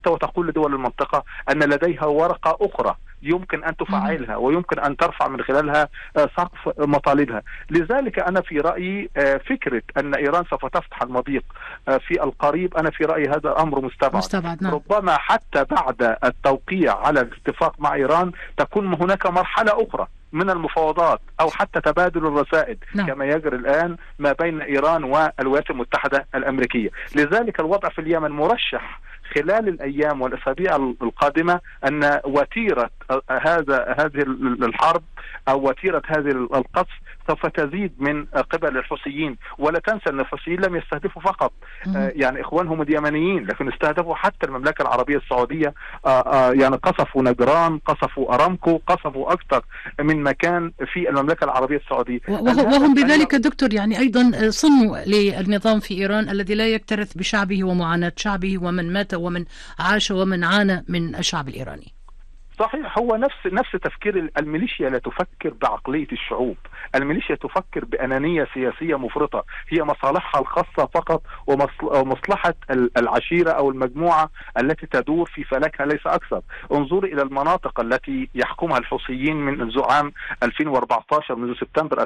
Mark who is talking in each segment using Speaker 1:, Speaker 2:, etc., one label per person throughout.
Speaker 1: وتقول لدول المنطقة أن لديها ورقة أخرى يمكن أن تفعلها ويمكن أن ترفع من خلالها سقف مطالبها. لذلك أنا في رأيي فكرة أن إيران سوف تفتح المضيق في القريب، أنا في رأيي هذا أمر مستبعد.
Speaker 2: نعم.
Speaker 1: ربما حتى بعد التوقيع على الاتفاق مع إيران تكون هناك مرحلة أخرى من المفاوضات أو حتى تبادل الرسائل كما يجري الآن ما بين إيران والولايات المتحدة الأمريكية. لذلك الوضع في اليمن مرشح خلال الأيام والأسابيع القادمة أن وتيرة هذه الحرب أو وتيرة هذه القصف سوف تزيد من قبل الحوثيين. ولا تنسى أن الحوثيين لم يستهدفوا فقط يعني إخوانهم اليمنيين، لكن استهدفوا حتى المملكة العربية السعودية. يعني قصفوا نجران، قصفوا أرامكو، قصفوا أكثر من مكان في المملكة العربية السعودية،
Speaker 2: وهم بذلك دكتور يعني أيضا صنوا للنظام في إيران الذي لا يكترث بشعبه ومعاناة شعبه ومن مات ومن عاش ومن عانى من الشعب الإيراني.
Speaker 1: صحيح، هو نفس تفكير الميليشيا. لا تفكر بعقلية الشعوب، الميليشيا تفكر بأنانية سياسية مفرطة، هي مصالحها الخاصة فقط ومصلحة العشيرة أو المجموعة التي تدور في فلكها ليس أكثر. انظر إلى المناطق التي يحكمها الحوثيين منذ عام 2014، منذ سبتمبر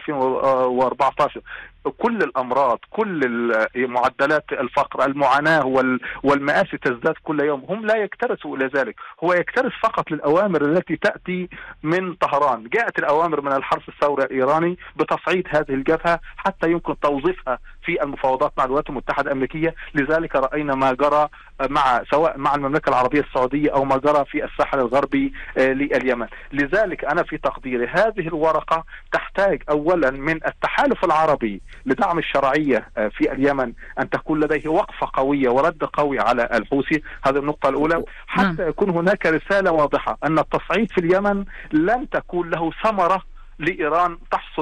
Speaker 1: 2014. كل الأمراض، كل معدلات الفقر، المعاناة والمآسي تزداد كل يوم. هم لا يكترثوا إلى ذلك، هو يكترث فقط للأوامر التي تأتي من طهران. جاءت الأوامر من الحرس الثوري الإيراني بتصعيد هذه الجبهة حتى يمكن توظيفها في المفاوضات مع الولايات المتحدة الأمريكية. لذلك رأينا ما جرى سواء مع المملكة العربية السعودية أو ما جرى في الساحل الغربي لليمن. لذلك أنا في تقديري هذه الورقة تحتاج أولا من التحالف العربي لدعم الشرعية في اليمن أن تكون لديه وقفة قوية ورد قوي على الحوثي. هذه النقطة الأولى، حتى يكون هناك رسالة واضحة أن التصعيد في اليمن لن تكون له ثمرة لإيران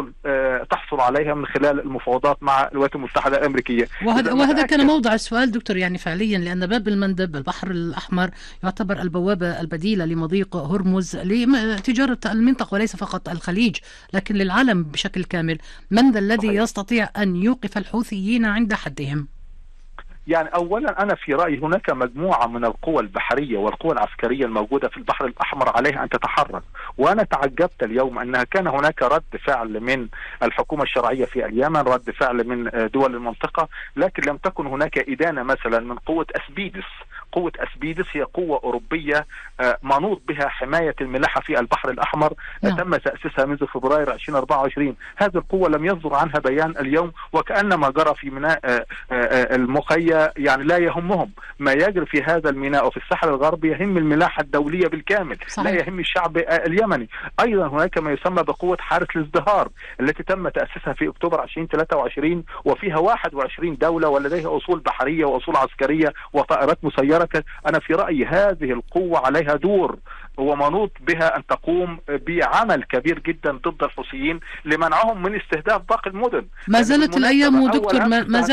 Speaker 1: تحصل عليها من خلال المفاوضات مع الولايات المتحدة الأمريكية.
Speaker 2: وهذا كان موضع السؤال دكتور، يعني فعليا لأن باب المندب البحر الأحمر يعتبر البوابة البديلة لمضيق هرمز لتجارة المنطقة وليس فقط الخليج لكن للعالم بشكل كامل. من ذا الذي يستطيع أن يوقف الحوثيين عند حدهم؟
Speaker 1: يعني أولا أنا في رأيي هناك مجموعة من القوى البحرية والقوى العسكرية الموجودة في البحر الأحمر عليها أن تتحرك. وأنا تعجبت اليوم أنها كان هناك رد فعل من الحكومة الشرعية في اليمن، رد فعل من دول المنطقة، لكن لم تكن هناك إدانة مثلا من قوة أسبيدس. قوة أسبيدس هي قوة أوروبية منوط بها حماية الملاحة في البحر الأحمر، تم تأسيسها منذ فبراير 2024. هذه القوة لم يصدر عنها بيان اليوم، وكأن ما جرى في ميناء المخيم يعني لا يهمهم. ما يجري في هذا الميناء وفي الساحل الغربي يهم الملاحة الدولية بالكامل، لا يهم الشعب اليمني. أيضا هناك ما يسمى بقوة حارس الازدهار التي تم تأسيسها في أكتوبر 2023 وفيها 21 دولة ولديها أصول بحرية وأصول عسكرية وطائرات مسيرة. أنا في رأيي هذه القوة عليها دور ومنوط بها أن تقوم بعمل كبير جدا ضد الحوثيين لمنعهم من استهداف باقي المدن.
Speaker 2: ما زالت الأيام دكتور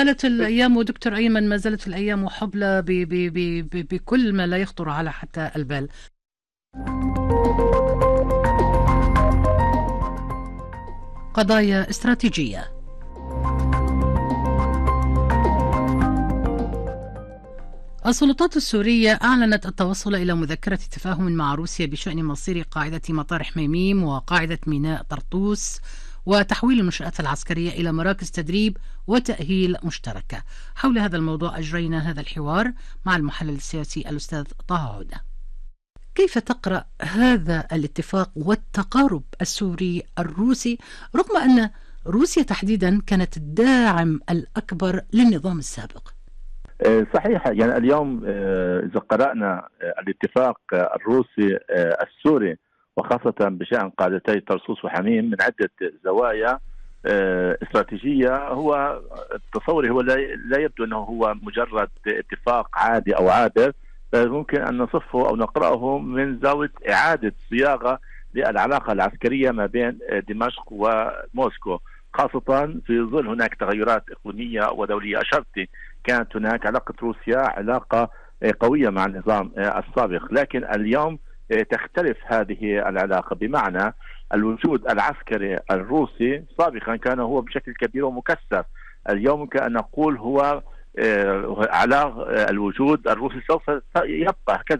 Speaker 2: دكتور أيمن، ما زالت الأيام حبلى بكل ما لا يخطر على حتى البال. قضايا استراتيجية. السلطات السورية أعلنت التوصل إلى مذكرة تفاهم مع روسيا بشأن مصير قاعدة مطار حميميم وقاعدة ميناء طرطوس وتحويل المنشآت العسكرية إلى مراكز تدريب وتأهيل مشتركة. حول هذا الموضوع أجرينا هذا الحوار مع المحلل السياسي الأستاذ طه عودة. كيف تقرأ هذا الاتفاق والتقارب السوري الروسي رغم أن روسيا تحديدا كانت الداعم الأكبر للنظام السابق؟
Speaker 3: صحيح، يعني اليوم إذا قرأنا الاتفاق الروسي السوري وخاصة بشأن قاعدتي طرطوس وحميم من عدة زوايا استراتيجية، هو تصوري هو لا يبدو أنه هو مجرد اتفاق عادي أو عابر، ممكن أن نصفه أو نقرأه من زاوية إعادة صياغة للعلاقة العسكرية ما بين دمشق وموسكو، خاصة في ظل هناك تغيرات إقليمية ودولية. أشرت كانت هناك علاقة روسيا علاقة قوية مع النظام السابق، لكن اليوم تختلف هذه العلاقة، بمعنى الوجود العسكري الروسي سابقا كان هو بشكل كبير ومكثف، اليوم ممكن أن نقول هو على الوجود الروسي سوف يبقى هكذا